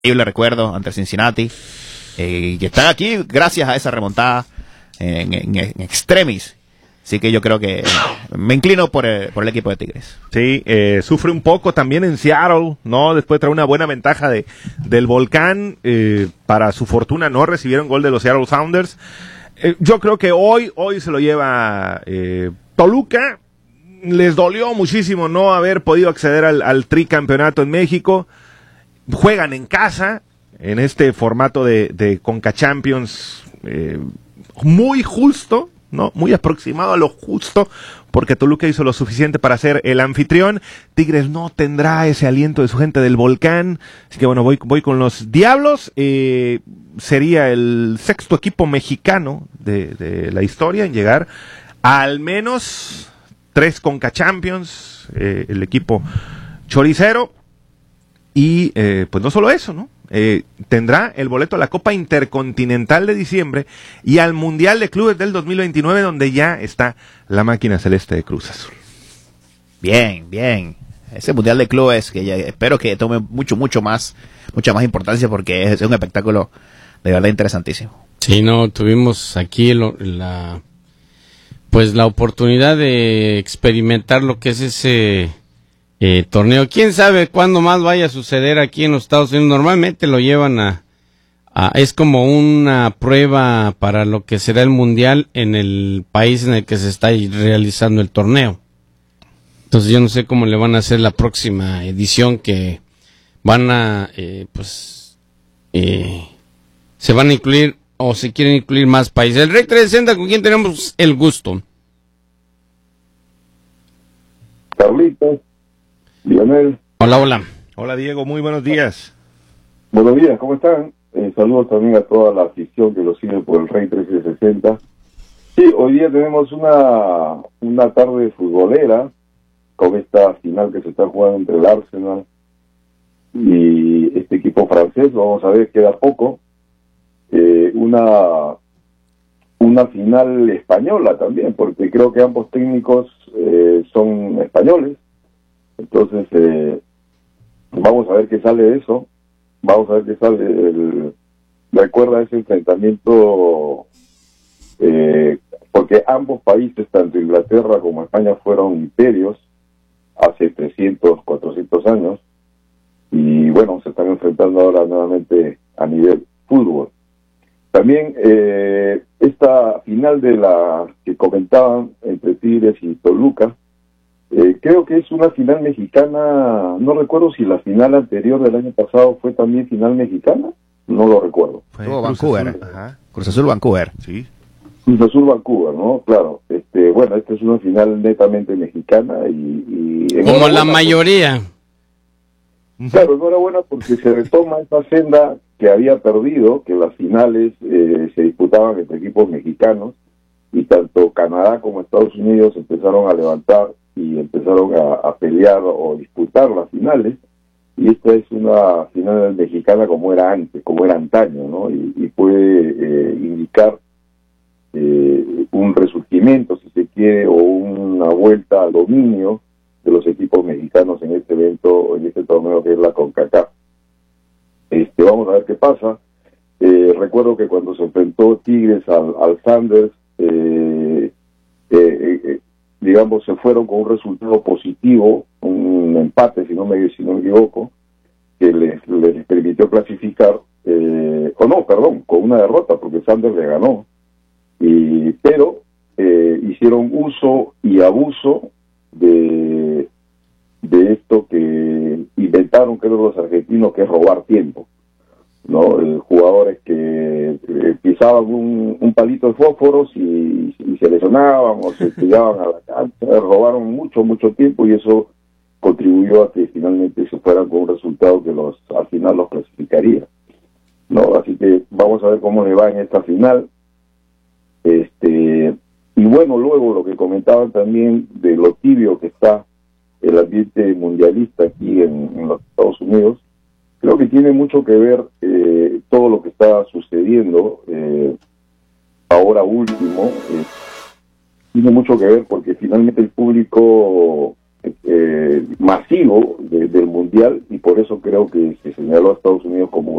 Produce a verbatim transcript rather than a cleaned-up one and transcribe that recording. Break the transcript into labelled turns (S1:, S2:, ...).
S1: increíble recuerdo ante Cincinnati, eh, y están aquí gracias a esa remontada en, en, en extremis. Así que yo creo que me inclino por el, por el equipo de Tigres.
S2: Sí, eh, sufre un poco también en Seattle, ¿no? Después trae una buena ventaja de del Volcán. Eh, para su fortuna no recibieron gol de los Seattle Sounders. Eh, yo creo que hoy, hoy se lo lleva eh, Toluca. Les dolió muchísimo no haber podido acceder al, al tricampeonato en México. Juegan en casa, en este formato de, de Conca Champions, eh, muy justo, ¿no? Muy aproximado a lo justo, porque Toluca hizo lo suficiente para ser el anfitrión. Tigres no tendrá ese aliento de su gente del Volcán, así que bueno, voy, voy con los Diablos. Eh, sería el sexto equipo mexicano de, de la historia en llegar a al menos tres Conca Champions, eh, el equipo choricero. Y eh, pues no solo eso, ¿no? Eh, tendrá el boleto a la Copa Intercontinental de diciembre y al Mundial de Clubes del dos mil veintinueve, donde ya está la máquina celeste de Cruz Azul.
S1: Bien, bien. Ese Mundial de Clubes que ya espero que tome mucho, mucho más, mucha más importancia, porque es, es un espectáculo de verdad interesantísimo.
S3: Sí, no, tuvimos aquí lo, la, pues la oportunidad de experimentar lo que es ese Eh, torneo. Quién sabe cuándo más vaya a suceder aquí en los Estados Unidos. Normalmente lo llevan a, a es como una prueba para lo que será el mundial en el país en el que se está realizando el torneo. Entonces yo no sé cómo le van a hacer la próxima edición, que van a eh, pues eh, se van a incluir o se quieren incluir más países. El Rey trescientos sesenta, ¿con quién tenemos el gusto?
S4: Carlitos, Lionel.
S3: Hola, hola.
S2: Hola Diego, muy buenos días.
S4: Buenos días, ¿cómo están? Eh, saludos también a toda la afición que lo sigue por el Rey trescientos sesenta. Sí, hoy día tenemos una, una tarde futbolera con esta final que se está jugando entre el Arsenal y este equipo francés. Vamos a ver, queda poco. Eh, una, una final española también, porque creo que ambos técnicos eh, son españoles. Entonces, eh, vamos a ver qué sale de eso. Vamos a ver qué sale. El, recuerda ese enfrentamiento, eh, porque ambos países, tanto Inglaterra como España, fueron imperios hace trescientos, cuatrocientos años. Y bueno, se están enfrentando ahora nuevamente a nivel fútbol. También eh, esta final de la que comentaban entre Tigres y Toluca, Eh, creo que es una final mexicana. No recuerdo si la final anterior del año pasado fue también final mexicana, no lo recuerdo.
S1: Fue Cruz Vancouver, Azul. Ajá. Cruz Azul Vancouver.
S2: Sí.
S4: Cruz Azul Vancouver, ¿no? Claro. Este, bueno, esta es una final netamente mexicana y, y
S3: como la mayoría.
S4: Claro, enhorabuena porque se retoma esa senda que había perdido, que las finales eh, se disputaban entre equipos mexicanos, y tanto Canadá como Estados Unidos empezaron a levantar y empezaron a, a pelear o disputar las finales, y esta es una final mexicana como era antes, como era antaño, ¿no? Y, y puede eh, indicar eh, un resurgimiento, si se quiere, o una vuelta al dominio de los equipos mexicanos en este evento, en este torneo que es la CONCACAF. Este, vamos a ver qué pasa. Eh, recuerdo que cuando se enfrentó Tigres al, al Sanders, eh, eh, eh, digamos, se fueron con un resultado positivo, un empate, si no me, si no me equivoco, que les, les permitió clasificar, eh, o no, perdón, con una derrota, porque Sanders le ganó, y, pero eh, hicieron uso y abuso de, de esto que inventaron, creo, los argentinos, que es robar tiempo, ¿no? Eh, jugadores que eh, pisaban un, un palito de fósforos y, y se lesionaban o se tiraban a la cancha, robaron mucho, mucho tiempo, y eso contribuyó a que finalmente se fueran con un resultado que los al final los clasificaría, ¿no? Así que vamos a ver cómo le va en esta final. Este y bueno, luego lo que comentaban también de lo tibio que está el ambiente mundialista aquí en, en los Estados Unidos, creo que tiene mucho que ver eh, todo lo que está sucediendo eh, ahora último, eh, tiene mucho que ver porque finalmente el público eh, masivo de, del Mundial, y por eso creo que se señaló a Estados Unidos como